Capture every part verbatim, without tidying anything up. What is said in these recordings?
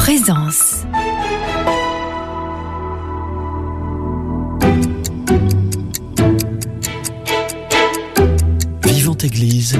Présence. Vivante Église,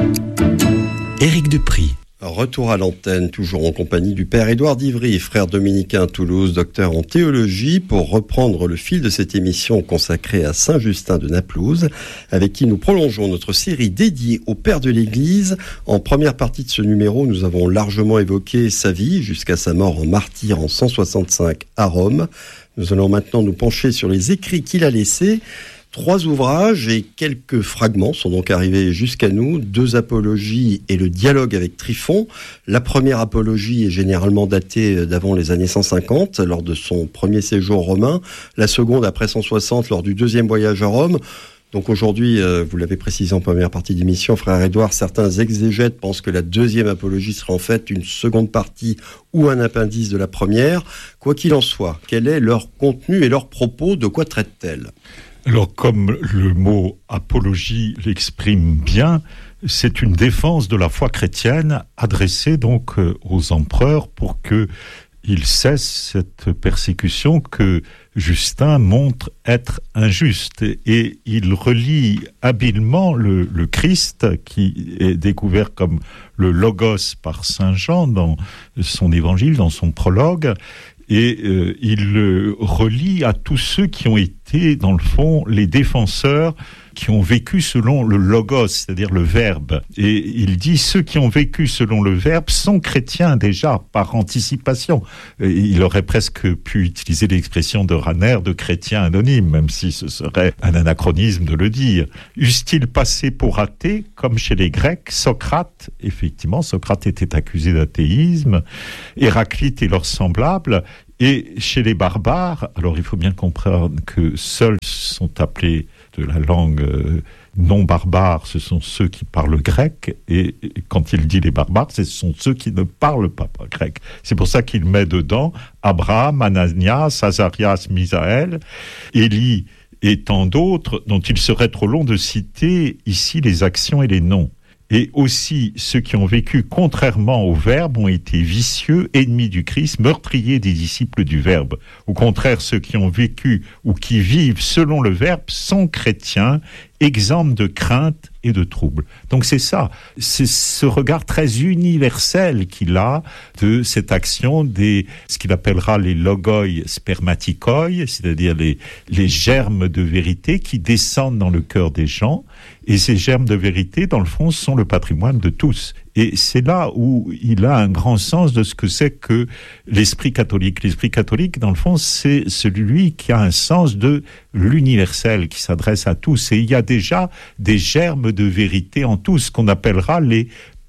Éric Dupri. Retour à l'antenne, toujours en compagnie du père Édouard d'Ivry, frère dominicain à Toulouse, docteur en théologie, pour reprendre le fil de cette émission consacrée à Saint Justin de Naplouse, avec qui nous prolongeons notre série dédiée au père de l'Église. En première partie de ce numéro, nous avons largement évoqué sa vie jusqu'à sa mort en martyr en cent soixante-cinq à Rome. Nous allons maintenant nous pencher sur les écrits qu'il a laissés. Trois ouvrages et quelques fragments sont donc arrivés jusqu'à nous. Deux apologies et le dialogue avec Tryphon. La première apologie est généralement datée d'avant les années cent cinquante, lors de son premier séjour romain. La seconde après cent soixante, lors du deuxième voyage à Rome. Donc aujourd'hui, euh, vous l'avez précisé en première partie d'émission, frère Édouard, certains exégètes pensent que la deuxième apologie sera en fait une seconde partie ou un appendice de la première. Quoi qu'il en soit, quel est leur contenu et leur propos? De quoi traite-t-elle? Alors, comme le mot apologie l'exprime bien, c'est une défense de la foi chrétienne adressée donc aux empereurs pour qu'ils cessent cette persécution que Justin montre être injuste. Et il relie habilement le, le Christ, qui est découvert comme le Logos par saint Jean dans son évangile, dans son prologue. Et euh, il le relie à tous ceux qui ont été, dans le fond, les défenseurs qui ont vécu selon le logos, c'est-à-dire le verbe. Et il dit, ceux qui ont vécu selon le verbe sont chrétiens déjà, par anticipation. Et il aurait presque pu utiliser l'expression de Rahner de chrétien anonyme, même si ce serait un anachronisme de le dire. Eussent-ils passé pour athées, comme chez les Grecs, Socrate, effectivement, Socrate était accusé d'athéisme, Héraclite et leurs semblables, et chez les barbares, alors il faut bien comprendre que seuls sont appelés de la langue euh, non barbare, ce sont ceux qui parlent grec, et, et quand il dit les barbares, ce sont ceux qui ne parlent pas grec. C'est pour ça qu'il met dedans Abraham, Ananias, Azarias, Misaël, Élie et tant d'autres, dont il serait trop long de citer ici les actions et les noms. Et aussi, ceux qui ont vécu contrairement au Verbe ont été vicieux, ennemis du Christ, meurtriers des disciples du Verbe. Au contraire, ceux qui ont vécu ou qui vivent selon le Verbe sont chrétiens, exempts de crainte et de trouble. Donc c'est ça, c'est ce regard très universel qu'il a de cette action des, ce qu'il appellera les logoi spermatikoi, c'est-à-dire les, les germes de vérité qui descendent dans le cœur des gens. Et ces germes de vérité, dans le fond, sont le patrimoine de tous. Et c'est là où il a un grand sens de ce que c'est que l'esprit catholique. L'esprit catholique, dans le fond, c'est celui qui a un sens de l'universel, qui s'adresse à tous. Et il y a déjà des germes de vérité en tous, qu'on appellera les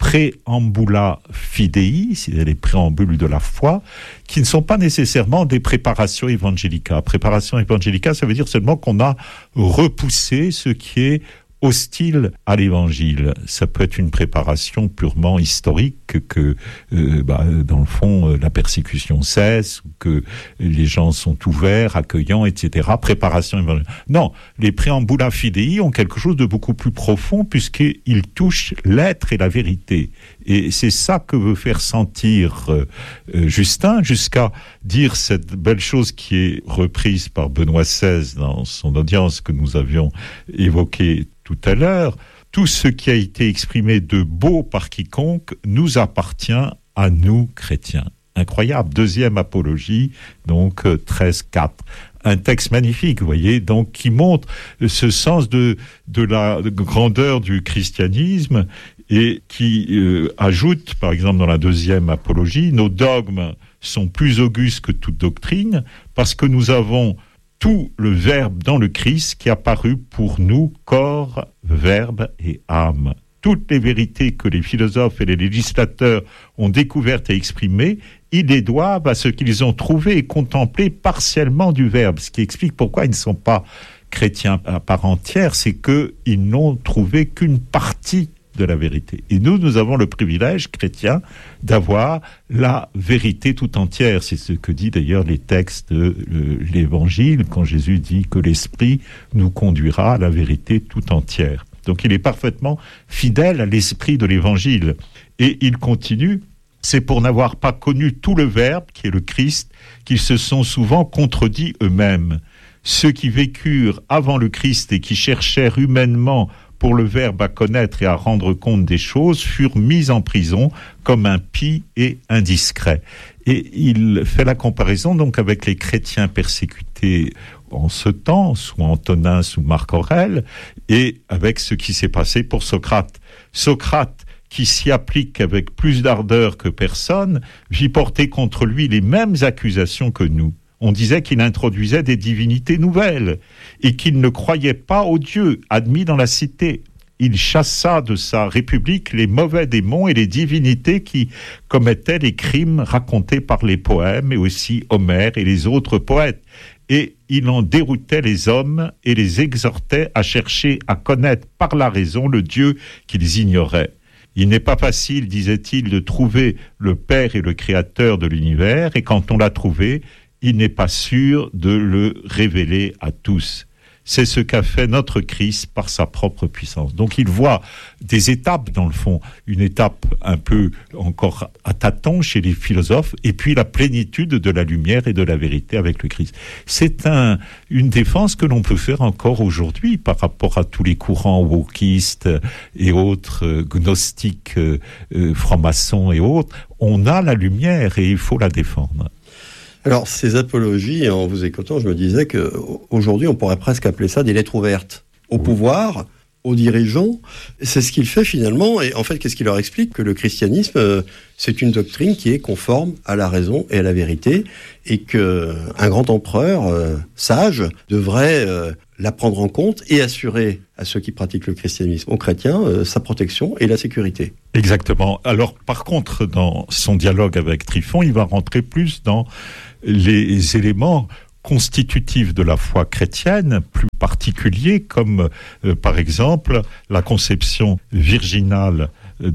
préambula fidei, c'est-à-dire les préambules de la foi, qui ne sont pas nécessairement des préparations evangelica. Préparation evangelica, ça veut dire seulement qu'on a repoussé ce qui est hostile à l'évangile. Ça peut être une préparation purement historique, que euh, bah, dans le fond, euh, la persécution cesse, que les gens sont ouverts, accueillants, et cetera. Préparation évangélique. Non, les préambula fidei ont quelque chose de beaucoup plus profond, puisqu'ils touchent l'être et la vérité. Et c'est ça que veut faire sentir euh, Justin, jusqu'à dire cette belle chose qui est reprise par Benoît seize dans son audience que nous avions évoquée tout à l'heure. Tout ce qui a été exprimé de beau par quiconque nous appartient à nous, chrétiens. Incroyable. Deuxième apologie, donc treize quatre. Un texte magnifique, vous voyez, donc qui montre ce sens de, de la grandeur du christianisme et qui euh, ajoute, par exemple, dans la deuxième apologie, nos dogmes sont plus augustes que toute doctrine parce que nous avons tout le Verbe dans le Christ qui a paru pour nous corps, verbe et âme. Toutes les vérités que les philosophes et les législateurs ont découvertes et exprimées, ils les doivent à ce qu'ils ont trouvé et contemplé partiellement du Verbe. Ce qui explique pourquoi ils ne sont pas chrétiens à part entière, c'est qu'ils n'ont trouvé qu'une partie de la vérité. Et nous, nous avons le privilège chrétien d'avoir la vérité tout entière. C'est ce que dit d'ailleurs les textes de l'Évangile, quand Jésus dit que l'Esprit nous conduira à la vérité tout entière. Donc il est parfaitement fidèle à l'esprit de l'Évangile. Et il continue c'est pour n'avoir pas connu tout le Verbe, qui est le Christ, qu'ils se sont souvent contredits eux-mêmes. Ceux qui vécurent avant le Christ et qui cherchèrent humainement pour le Verbe à connaître et à rendre compte des choses furent mis en prison comme impies et indiscrets. Et il fait la comparaison donc avec les chrétiens persécutés en ce temps, sous Antonin, sous Marc Aurèle, et avec ce qui s'est passé pour Socrate. Socrate, qui s'y applique avec plus d'ardeur que personne, vit porter contre lui les mêmes accusations que nous. On disait qu'il introduisait des divinités nouvelles et qu'il ne croyait pas aux dieux admis dans la cité. Il chassa de sa république les mauvais démons et les divinités qui commettaient les crimes racontés par les poèmes et aussi Homère et les autres poètes. Et il en déroutait les hommes et les exhortait à chercher à connaître par la raison le Dieu qu'ils ignoraient. Il n'est pas facile, disait-il, de trouver le Père et le Créateur de l'univers, et quand on l'a trouvé, il n'est pas sûr de le révéler à tous. C'est ce qu'a fait notre Christ par sa propre puissance. Donc il voit des étapes dans le fond, une étape un peu encore à tâtons chez les philosophes, et puis la plénitude de la lumière et de la vérité avec le Christ. C'est un, une défense que l'on peut faire encore aujourd'hui par rapport à tous les courants wokistes et autres euh, gnostiques, euh, euh, francs-maçons et autres. On a la lumière et il faut la défendre. Alors, ces apologies, en vous écoutant, je me disais qu'aujourd'hui, on pourrait presque appeler ça des lettres ouvertes au oui. pouvoir, aux dirigeants. C'est ce qu'il fait finalement. Et en fait, qu'est-ce qu'il leur explique ? Que le christianisme, euh, c'est une doctrine qui est conforme à la raison et à la vérité, et qu'un grand empereur euh, sage devrait euh, la prendre en compte et assurer à ceux qui pratiquent le christianisme, aux chrétiens, euh, sa protection et la sécurité. Exactement. Alors, par contre, dans son dialogue avec Tryphon, il va rentrer plus dans les éléments constitutifs de la foi chrétienne, plus particuliers, comme euh, par exemple la conception virginale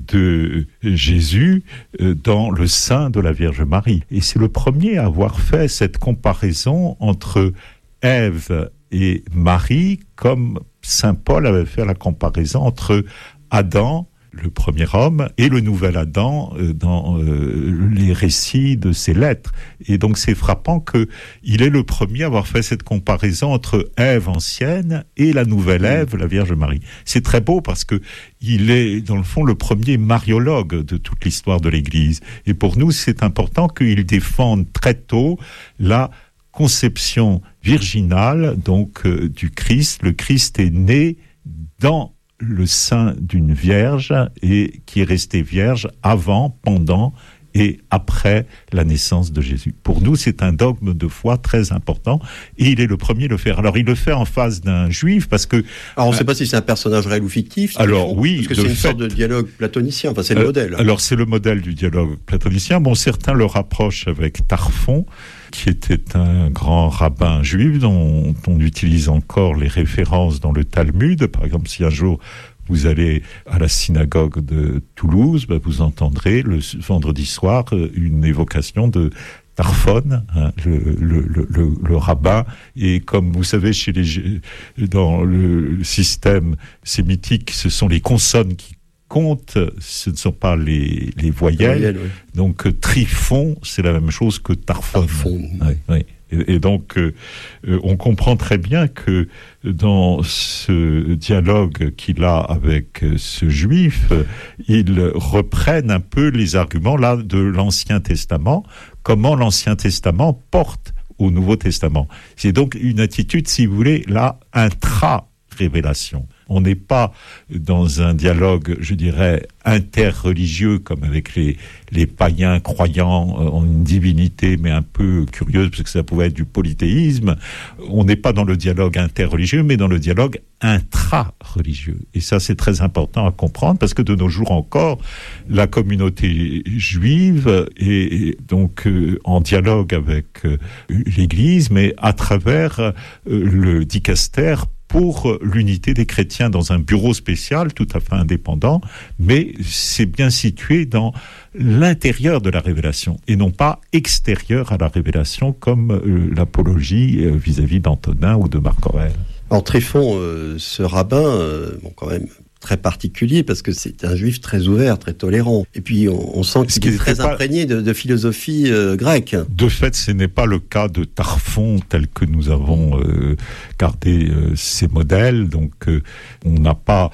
de Jésus euh, dans le sein de la Vierge Marie. Et c'est le premier à avoir fait cette comparaison entre Ève et Marie, comme saint Paul avait fait la comparaison entre Adam, le premier homme, et le nouvel Adam euh, dans euh, les récits de ses lettres. Et donc c'est frappant qu'il est le premier à avoir fait cette comparaison entre Ève ancienne et la nouvelle Ève, la Vierge Marie. C'est très beau parce que il est, dans le fond, le premier mariologue de toute l'histoire de l'Église. Et pour nous, c'est important qu'il défende très tôt la conception virginale donc euh, du Christ. Le Christ est né dans le sein d'une vierge et qui est restée vierge avant, pendant et après la naissance de Jésus. Pour nous, c'est un dogme de foi très important et il est le premier à le faire. Alors, il le fait en face d'un juif parce que... Alors, on ne euh, sait pas si c'est un personnage réel ou fictif. Alors, font, oui. Parce que c'est une fait, sorte de dialogue platonicien. Enfin, c'est euh, le modèle. Alors, c'est le modèle du dialogue platonicien. Bon, certains le rapprochent avec Tarphon, qui était un grand rabbin juif dont on utilise encore les références dans le Talmud. Par exemple, si un jour vous allez à la synagogue de Toulouse, ben vous entendrez le vendredi soir une évocation de Tarphon, hein, le, le, le, le, le rabbin. Et comme vous savez, chez les, dans le système sémitique, ce sont les consonnes qui comptent, ce ne sont pas les, les voyelles. voyelles oui. Donc Tryphon, c'est la même chose que Tarphon. Tarphon. Oui, oui. Et, et donc, euh, on comprend très bien que dans ce dialogue qu'il a avec ce juif, ils reprennent un peu les arguments là de l'Ancien Testament, comment l'Ancien Testament porte au Nouveau Testament. C'est donc une attitude, si vous voulez, là, intra-révélation. On n'est pas dans un dialogue, je dirais, interreligieux, comme avec les, les païens croyants en une divinité, mais un peu curieuse, parce que ça pouvait être du polythéisme. On n'est pas dans le dialogue interreligieux, mais dans le dialogue intra-religieux. Et ça, c'est très important à comprendre, parce que de nos jours encore, la communauté juive est donc euh, en dialogue avec euh, l'Église, mais à travers euh, le dicaster pour l'unité des chrétiens dans un bureau spécial, tout à fait indépendant, mais c'est bien situé dans l'intérieur de la révélation, et non pas extérieur à la révélation, comme euh, l'apologie euh, vis-à-vis d'Antonin ou de Marc Aurèle. Alors Tryphon, euh, ce rabbin, euh, bon quand même, très particulier parce que c'est un juif très ouvert, très tolérant. Et puis on, on sent qu'il est très pas... imprégné de, de philosophie euh, grecque. De fait, ce n'est pas le cas de Tarfon tel que nous avons euh, gardé euh, ces modèles. Donc euh, on n'a pas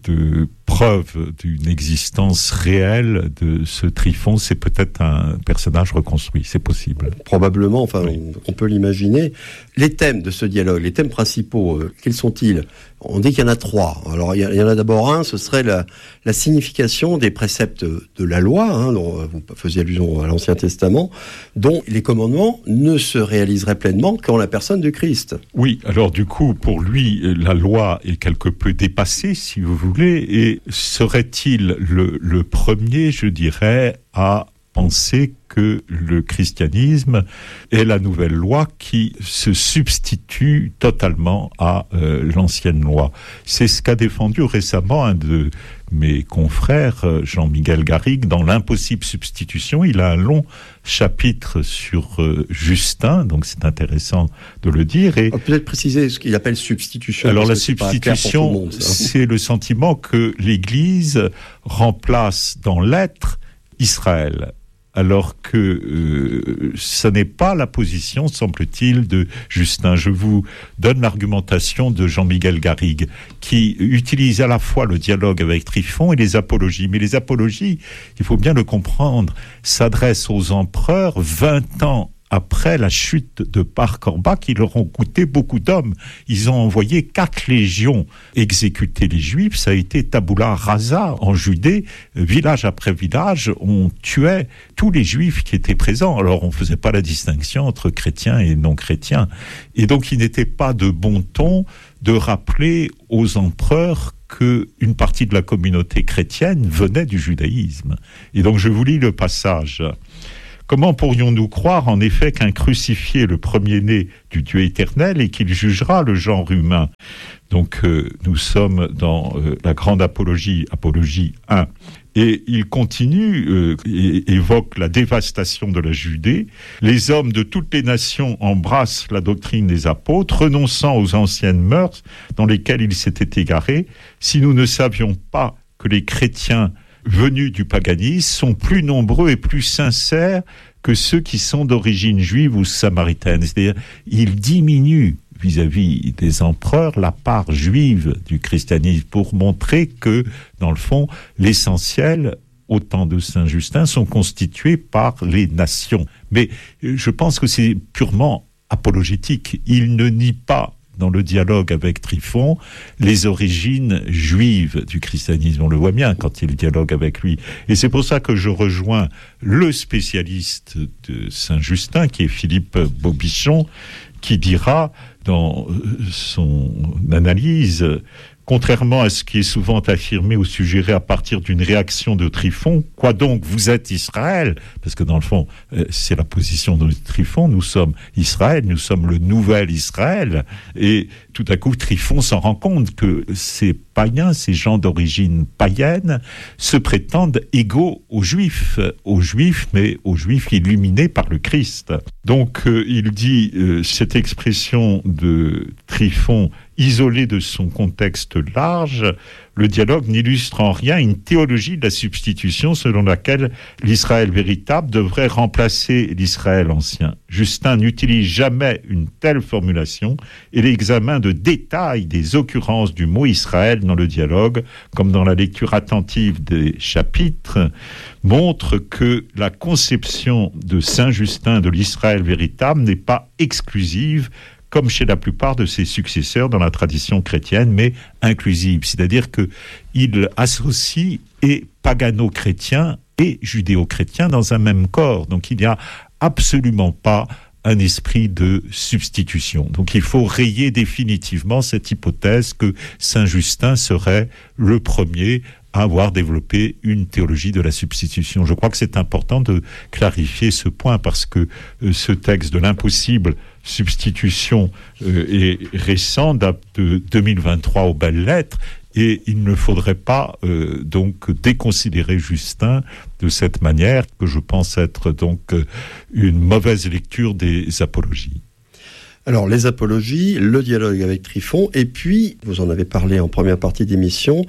de preuve d'une existence réelle de ce Tryphon. C'est peut-être un personnage reconstruit, c'est possible. Probablement, enfin, oui. on, on peut l'imaginer. Les thèmes de ce dialogue, les thèmes principaux, euh, quels sont-ils ? On dit qu'il y en a trois. Alors, il y, y en a d'abord un, ce serait la, la signification des préceptes de la loi, hein, dont vous faisiez allusion à l'Ancien Testament, dont les commandements ne se réaliseraient pleinement qu'en la personne du Christ. Oui, alors du coup, pour lui, la loi est quelque peu dépassée, si vous voulez, et serait-il le, le premier, je dirais, à penser que le christianisme est la nouvelle loi qui se substitue totalement à euh, l'ancienne loi. C'est ce qu'a défendu récemment un de mes confrères, Jean-Miguel Garrigue, dans l'impossible substitution. Il a un long chapitre sur euh, Justin, donc c'est intéressant de le dire. Et on peut peut-être préciser ce qu'il appelle substitution. Alors la substitution, c'est, monde, c'est le sentiment que l'Église remplace dans l'être Israël. Alors que euh, ce n'est pas la position, semble-t-il, de Justin. Je vous donne l'argumentation de Jean-Miguel Garrigue, qui utilise à la fois le dialogue avec Tryphon et les apologies. Mais les apologies, il faut bien le comprendre, s'adressent aux empereurs vingt ans après la chute de Bar Korba, qui leur ont coûté beaucoup d'hommes. Ils ont envoyé quatre légions exécuter les Juifs. Ça a été tabula rasa en Judée. Village après village, on tuait tous les Juifs qui étaient présents. Alors, on ne faisait pas la distinction entre chrétiens et non-chrétiens. Et donc, il n'était pas de bon ton de rappeler aux empereurs qu'une partie de la communauté chrétienne venait du judaïsme. Et donc, je vous lis le passage. Comment pourrions-nous croire, en effet, qu'un crucifié est le premier-né du Dieu éternel et qu'il jugera le genre humain ? Donc, euh, nous sommes dans euh, la grande apologie, apologie un. Et il continue, euh, et évoque la dévastation de la Judée. Les hommes de toutes les nations embrassent la doctrine des apôtres, renonçant aux anciennes mœurs dans lesquelles ils s'étaient égarés. Si nous ne savions pas que les chrétiens venus du paganisme sont plus nombreux et plus sincères que ceux qui sont d'origine juive ou samaritaine. C'est-à-dire, ils diminuent vis-à-vis des empereurs la part juive du christianisme pour montrer que, dans le fond, l'essentiel, au temps de Saint-Justin, sont constitués par les nations. Mais je pense que c'est purement apologétique. Il ne nie pas dans le dialogue avec Tryphon, les origines juives du christianisme. On le voit bien quand il dialogue avec lui. Et c'est pour ça que je rejoins le spécialiste de Saint-Justin, qui est Philippe Bobichon, qui dira dans son analyse, contrairement à ce qui est souvent affirmé ou suggéré à partir d'une réaction de Tryphon, quoi donc, vous êtes Israël ? Parce que dans le fond, c'est la position de Tryphon, nous sommes Israël, nous sommes le nouvel Israël. Et tout à coup, Tryphon s'en rend compte que ces païens, ces gens d'origine païenne, se prétendent égaux aux Juifs, aux Juifs, mais aux Juifs illuminés par le Christ. Donc, euh, il dit, euh, cette expression de Tryphon, isolé de son contexte large, le dialogue n'illustre en rien une théologie de la substitution selon laquelle l'Israël véritable devrait remplacer l'Israël ancien. Justin n'utilise jamais une telle formulation et l'examen de détail des occurrences du mot Israël dans le dialogue, comme dans la lecture attentive des chapitres, montre que la conception de Saint Justin de l'Israël véritable n'est pas exclusive comme chez la plupart de ses successeurs dans la tradition chrétienne, mais inclusive. C'est-à-dire qu'il associe et pagano-chrétien et judéo-chrétien dans un même corps. Donc il n'y a absolument pas un esprit de substitution. Donc il faut rayer définitivement cette hypothèse que Saint Justin serait le premier à avoir développé une théologie de la substitution. Je crois que c'est important de clarifier ce point parce que euh, ce texte de l'impossible substitution euh, est récent, date de deux mille vingt-trois aux belles lettres, et il ne faudrait pas euh, donc déconsidérer Justin de cette manière, que je pense être donc euh, une mauvaise lecture des apologies. Alors, les apologies, le dialogue avec Tryphon, et puis, vous en avez parlé en première partie d'émission,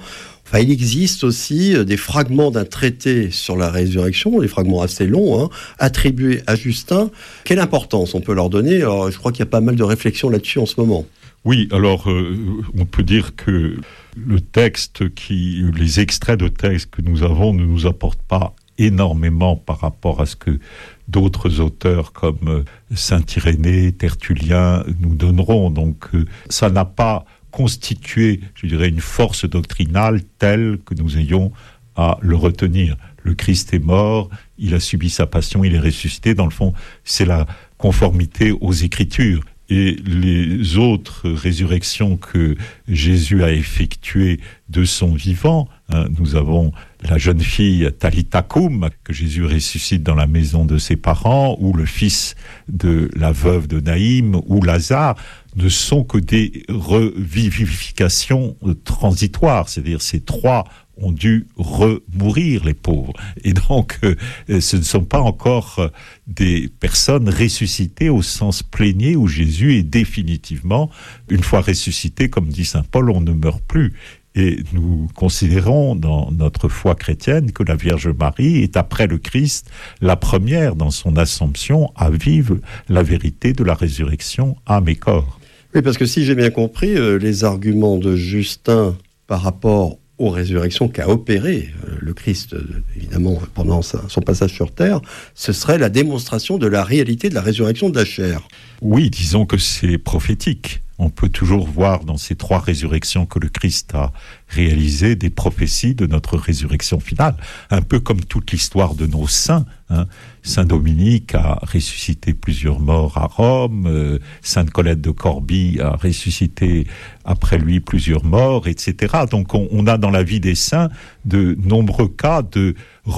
Enfin, il existe aussi des fragments d'un traité sur la résurrection, des fragments assez longs, hein, attribués à Justin. Quelle importance on peut leur donner ? Alors, je crois qu'il y a pas mal de réflexions là-dessus en ce moment. Oui, alors euh, on peut dire que le texte, qui, les extraits de texte que nous avons ne nous apportent pas énormément par rapport à ce que d'autres auteurs comme Saint Irénée, Tertullien nous donneront. Donc euh, ça n'a pas constitué, je dirais, une force doctrinale telle que nous ayons à le retenir. Le Christ est mort, il a subi sa passion, il est ressuscité. Dans le fond, c'est la conformité aux Écritures. Et les autres résurrections que Jésus a effectuées de son vivant, hein, nous avons la jeune fille Talitha Koum, que Jésus ressuscite dans la maison de ses parents, ou le fils de la veuve de Naïm, ou Lazare, ne sont que des revivifications transitoires. C'est-à-dire ces trois ont dû remourir, les pauvres. Et donc, euh, ce ne sont pas encore euh, des personnes ressuscitées au sens plénier où Jésus est définitivement, une fois ressuscité, comme dit saint Paul, on ne meurt plus. Et nous considérons dans notre foi chrétienne que la Vierge Marie est, après le Christ, la première dans son assomption à vivre la vérité de la résurrection âme et corps. Oui, parce que si j'ai bien compris, euh, les arguments de Justin par rapport aux résurrections qu'a opéré euh, le Christ, euh, évidemment, pendant sa, son passage sur Terre, ce serait la démonstration de la réalité de la résurrection de la chair. Oui, disons que c'est prophétique. On peut toujours voir dans ces trois résurrections que le Christ a réalisées des prophéties de notre résurrection finale. Un peu comme toute l'histoire de nos saints. Hein. Saint Dominique a ressuscité plusieurs morts à Rome. Euh, Sainte Colette de Corbie a ressuscité après lui plusieurs morts, et cetera. Donc on, on a dans la vie des saints de nombreux cas de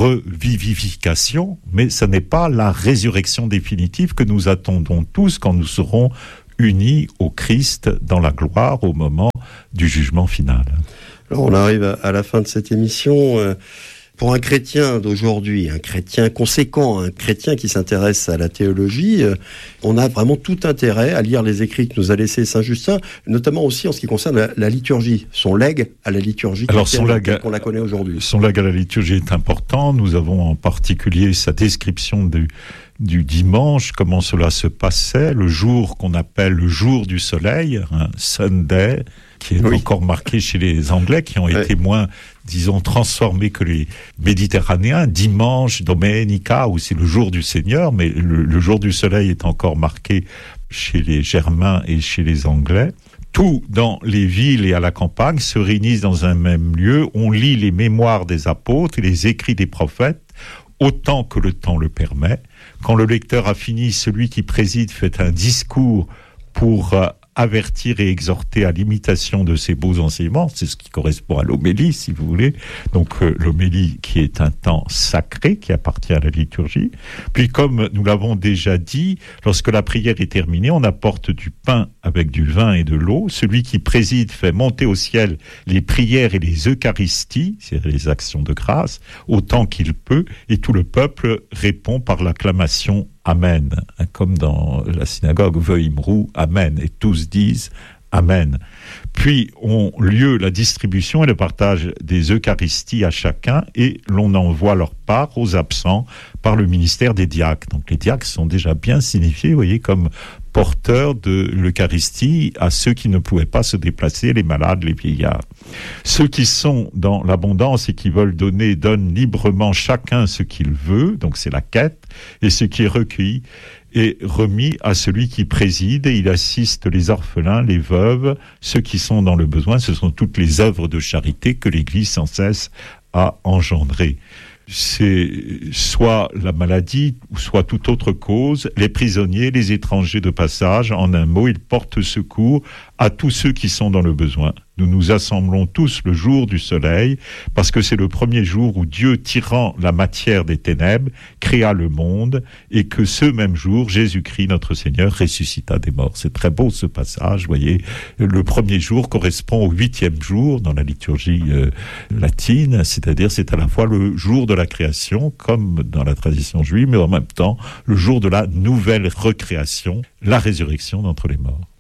revivification, mais ce n'est pas la résurrection définitive que nous attendons tous quand nous serons unis au Christ dans la gloire au moment du jugement final. Alors on arrive à la fin de cette émission. Pour un chrétien d'aujourd'hui, un chrétien conséquent, un chrétien qui s'intéresse à la théologie, on a vraiment tout intérêt à lire les écrits que nous a laissés Saint Justin, notamment aussi en ce qui concerne la, la liturgie, son legs à la liturgie Alors, son leg, qu'on la connaît aujourd'hui. Son legs à la liturgie est important. Nous avons en particulier sa description du, du dimanche, comment cela se passait, le jour qu'on appelle le jour du soleil, hein, Sunday, qui est oui. encore marqué chez les Anglais, qui ont ouais. été moins, disons, transformés que les Méditerranéens. Dimanche, Domenica, où c'est le jour du Seigneur, mais le, le jour du soleil est encore marqué chez les Germains et chez les Anglais. Tout dans les villes et à la campagne se réunissent dans un même lieu. On lit les mémoires des apôtres et les écrits des prophètes, autant que le temps le permet. Quand le lecteur a fini, celui qui préside fait un discours pour euh, avertir et exhorter à l'imitation de ces beaux enseignements. C'est ce qui correspond à l'homélie, si vous voulez. Donc euh, l'homélie qui est un temps sacré, qui appartient à la liturgie. Puis comme nous l'avons déjà dit, lorsque la prière est terminée, on apporte du pain avec du vin et de l'eau. Celui qui préside fait monter au ciel les prières et les eucharisties, c'est-à-dire les actions de grâce, autant qu'il peut, et tout le peuple répond par l'acclamation Amen, comme dans la synagogue Veuimrou, Amen, et tous disent Amen. Puis on lieu la distribution et le partage des Eucharisties à chacun et l'on envoie leur part aux absents par le ministère des diacres. Donc les diacres sont déjà bien signifiés, vous voyez, comme porteurs de l'Eucharistie à ceux qui ne pouvaient pas se déplacer, les malades, les vieillards. Ceux qui sont dans l'abondance et qui veulent donner donnent librement chacun ce qu'il veut, donc c'est la quête, et ce qui est recueilli est remis à celui qui préside et il assiste les orphelins, les veuves, ceux qui sont dans le besoin. Ce sont toutes les œuvres de charité que l'Église sans cesse a engendrées. C'est soit la maladie, ou soit toute autre cause, les prisonniers, les étrangers de passage, en un mot, ils portent secours à tous ceux qui sont dans le besoin. Nous nous assemblons tous le jour du soleil, parce que c'est le premier jour où Dieu, tirant la matière des ténèbres, créa le monde, et que ce même jour, Jésus-Christ, notre Seigneur, ressuscita des morts. C'est très beau ce passage, vous voyez. Le premier jour correspond au huitième jour dans la liturgie euh, latine, c'est-à-dire c'est à la fois le jour de la création, comme dans la tradition juive, mais en même temps le jour de la nouvelle recréation, la résurrection d'entre les morts.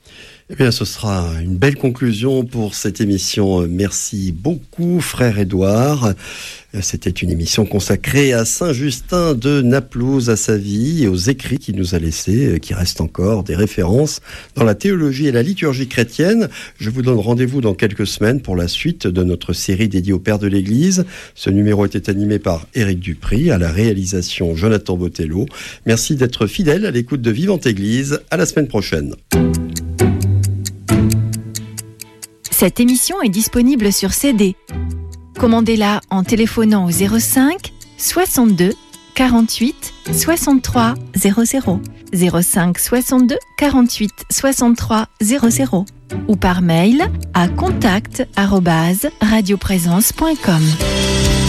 Eh bien, ce sera une belle conclusion pour cette émission. Merci beaucoup, frère Édouard. C'était une émission consacrée à Saint-Justin de Naplouse, à sa vie et aux écrits qu'il nous a laissés, qui restent encore des références dans la théologie et la liturgie chrétienne. Je vous donne rendez-vous dans quelques semaines pour la suite de notre série dédiée au Père de l'Église. Ce numéro était animé par Éric Dupry, à la réalisation Jonathan Botello. Merci d'être fidèle à l'écoute de Vivante Église. À la semaine prochaine. Cette émission est disponible sur C D. Commandez-la en téléphonant au zéro cinq soixante-deux quarante-huit soixante-trois zéro zéro, zéro cinq soixante-deux quarante-huit soixante-trois zéro zéro ou par mail à contact arobase radioprésence point com.